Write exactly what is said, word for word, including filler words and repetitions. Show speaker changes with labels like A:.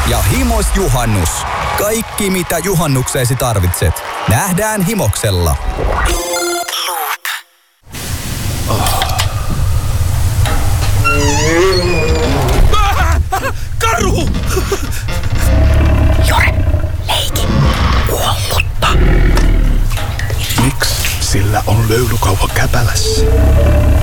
A: ja Himos Juhannus. Kaikki mitä juhannukseesi tarvitset. Nähdään Himoksella.
B: Oh. Karhu!
C: Jore, leiki. Kuollutta.
B: Miksi sillä on löylykauha käpälässä?